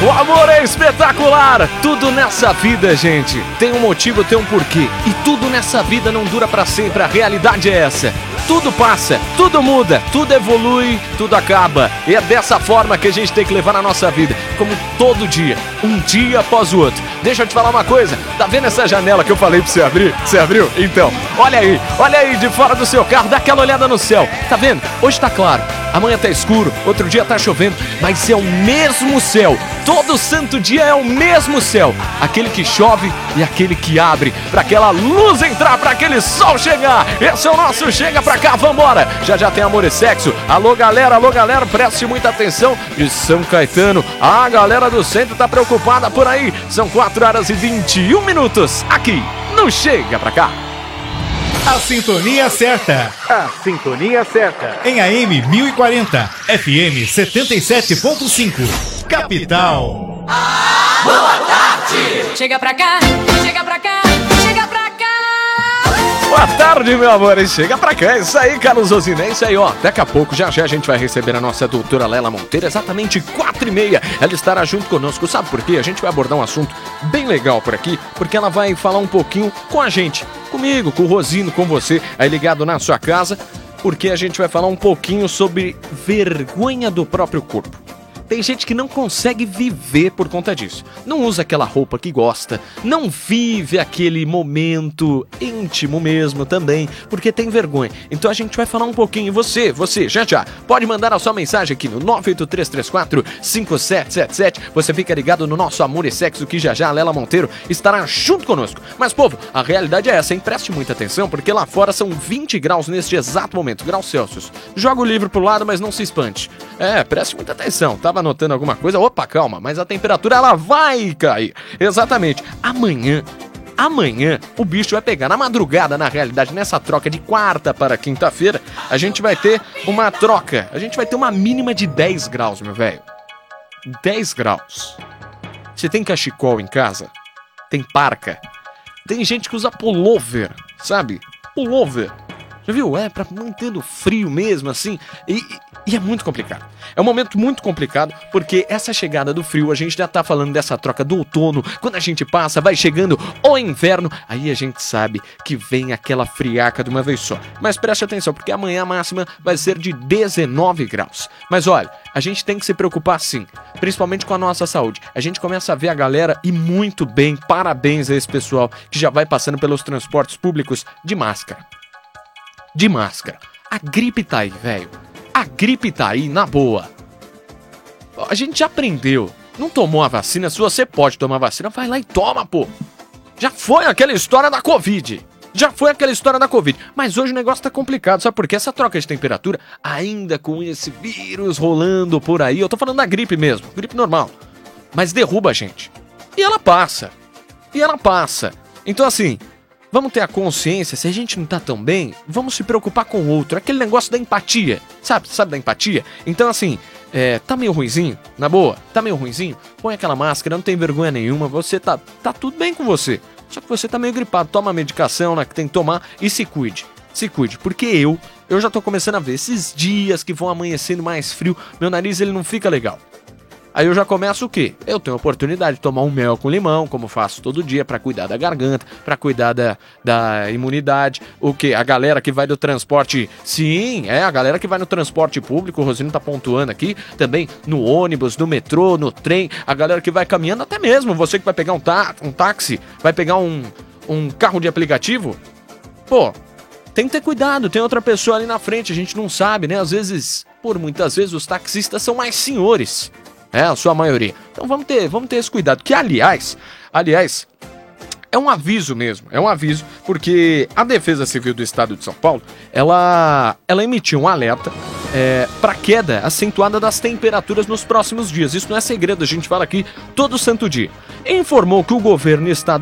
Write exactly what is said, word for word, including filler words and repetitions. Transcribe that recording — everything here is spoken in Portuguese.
O amor é espetacular. Tudo nessa vida, gente, tem um motivo, tem um porquê. E tudo nessa vida não dura pra sempre. A realidade é essa. Tudo passa, tudo muda, tudo evolui, tudo acaba. E é dessa forma que a gente tem que levar na nossa vida, como todo dia, um dia após o outro. Deixa eu te falar uma coisa, tá vendo essa janela que eu falei pra você abrir? Você abriu? Então, olha aí, olha aí de fora do seu carro, dá aquela olhada no céu. Tá vendo? Hoje tá claro, amanhã tá escuro, outro dia tá chovendo, mas é o mesmo céu. Todo santo dia é o mesmo céu. Aquele que chove e aquele que abre, pra aquela luz entrar, pra aquele sol chegar. Esse é o nosso Chega Pra Cá, vambora. Já já tem Amor e Sexo. Alô galera, alô galera, preste muita atenção. De São Caetano, a galera do centro tá preocupada por aí. São quatro horas e vinte e um minutos aqui no Chega Pra Cá. A sintonia certa. A sintonia certa. Em A M mil e quarenta, F M setenta e sete ponto cinco. Capital. Ah, boa tarde. Chega pra cá, chega pra cá, chega pra cá. Boa tarde, meu amor, e chega pra cá, é isso aí, Carlos Osina, é isso aí, ó, daqui a pouco, já já a gente vai receber a nossa doutora Lela Monteiro, exatamente quatro e meia, ela estará junto conosco, sabe por quê? A gente vai abordar um assunto bem legal por aqui, porque ela vai falar um pouquinho com a gente, comigo, com o Rosino, com você, aí ligado na sua casa, porque a gente vai falar um pouquinho sobre vergonha do próprio corpo. Tem gente que não consegue viver por conta disso. Não usa aquela roupa que gosta, não vive aquele momento íntimo mesmo também, porque tem vergonha. Então a gente vai falar um pouquinho. E você, você, já já, pode mandar a sua mensagem aqui no nove oito três três quatro cinco sete sete sete. Você fica ligado no nosso Amor e Sexo, que já já a Lela Monteiro estará junto conosco. Mas, povo, a realidade é essa, hein? Preste muita atenção, porque lá fora são vinte graus neste exato momento, graus Celsius. Joga o livro pro lado, mas não se espante. É, preste muita atenção. Tava anotando alguma coisa? Opa, calma, mas a temperatura ela vai cair. Exatamente. Amanhã, amanhã, o bicho vai pegar. Na madrugada, na realidade, nessa troca de quarta para quinta-feira, a gente vai ter uma troca. A gente vai ter uma mínima de dez graus, meu velho. dez graus. Você tem cachecol em casa? Tem parca? Tem gente que usa pullover, sabe? Pullover. Já viu? É, pra manter no frio mesmo, assim. E, e é muito complicado. É um momento muito complicado, porque essa chegada do frio, a gente já tá falando dessa troca do outono. Quando a gente passa, vai chegando o inverno, aí a gente sabe que vem aquela friaca de uma vez só. Mas preste atenção, porque amanhã a máxima vai ser de dezenove graus. Mas olha, a gente tem que se preocupar sim, principalmente com a nossa saúde. A gente começa a ver a galera, e muito bem, parabéns a esse pessoal que já vai passando pelos transportes públicos de máscara. De máscara. A gripe tá aí, velho. A gripe tá aí, na boa. A gente já aprendeu. Não tomou a vacina? Se você pode tomar a vacina, vai lá e toma, pô. Já foi aquela história da Covid. Já foi aquela história da Covid. Mas hoje o negócio tá complicado, sabe por quê? Essa troca de temperatura, ainda com esse vírus rolando por aí, eu tô falando da gripe mesmo, gripe normal. Mas derruba a gente. E ela passa. E ela passa. Então assim, vamos ter a consciência, se a gente não tá tão bem, vamos se preocupar com o outro. Aquele negócio da empatia, sabe? Sabe da empatia? Então assim, é, tá meio ruinzinho? Na boa, tá meio ruinzinho? Põe aquela máscara, não tem vergonha nenhuma, você tá, tá tudo bem com você. Só que você tá meio gripado, toma a medicação, né, que tem que tomar e se cuide. Se cuide, porque eu, eu já tô começando a ver esses dias que vão amanhecendo mais frio, meu nariz ele não fica legal. Aí eu já começo o quê? Eu tenho a oportunidade de tomar um mel com limão, como faço todo dia, pra cuidar da garganta, pra cuidar da, da imunidade. O quê? A galera que vai do transporte... Sim, é, a galera que vai no transporte público, o Rosino tá pontuando aqui, também no ônibus, no metrô, no trem, a galera que vai caminhando, até mesmo você que vai pegar um, tá, um táxi, vai pegar um, um carro de aplicativo. Pô, tem que ter cuidado, tem outra pessoa ali na frente, a gente não sabe, né? Às vezes, por muitas vezes, os taxistas são mais senhores. É, a sua maioria. Então vamos ter, vamos ter esse cuidado. Que, aliás, aliás, é um aviso mesmo. É um aviso, porque a Defesa Civil do Estado de São Paulo, ela, ela emitiu um alerta é, para queda acentuada das temperaturas nos próximos dias. Isso não é segredo, a gente fala aqui todo santo dia. Informou que o governo estado